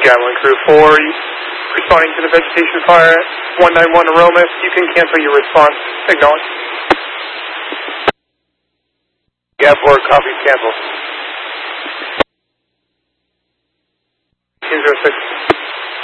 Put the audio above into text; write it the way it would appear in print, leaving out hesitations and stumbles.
Javelin Crew 4, responding to the vegetation fire, 191 Aromas. You can cancel your response. Acknowledge. Gap 4, copy, cancel. 206.